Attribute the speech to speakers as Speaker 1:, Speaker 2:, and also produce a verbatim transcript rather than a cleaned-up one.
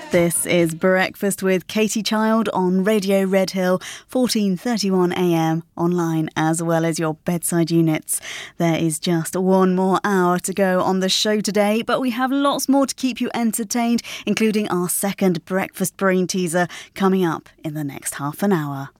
Speaker 1: This is Breakfast with Katie Child on Radio Redhill, fourteen thirty-one a m, online as well as your bedside units. There is just one more hour to go on the show today, but we have lots more to keep you entertained, including our second Breakfast Brain teaser coming up in the next half an hour.